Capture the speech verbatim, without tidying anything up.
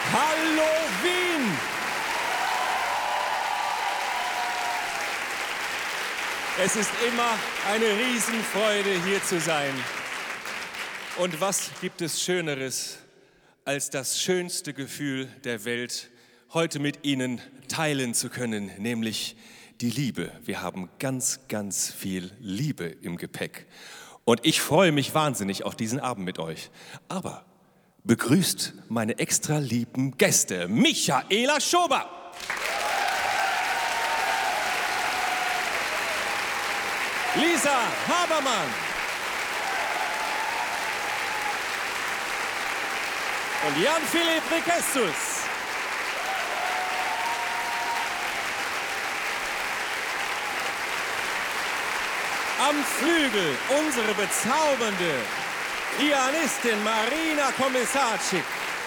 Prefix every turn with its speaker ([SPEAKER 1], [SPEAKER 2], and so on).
[SPEAKER 1] Hallo Wien! Es ist immer eine Riesenfreude, hier zu sein. Und was gibt es Schöneres als das schönste Gefühl der Welt, heute mit Ihnen teilen zu können, nämlich die Liebe. Wir haben ganz, ganz viel Liebe im Gepäck. Und ich freue mich wahnsinnig auf diesen Abend mit euch. Aber begrüßt meine extra lieben Gäste, Michaela Schober. Lisa Habermann. Und Jan-Philipp Rikestus. Am Flügel unsere bezaubernde Pianistin Marina Komisarczyk.